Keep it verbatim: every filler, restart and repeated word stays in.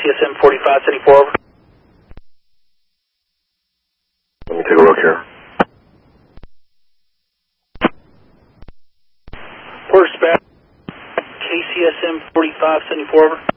S M forty-five seventy-four, over. Let me take a look here. First bat, K C S M forty-five seventy-four, over.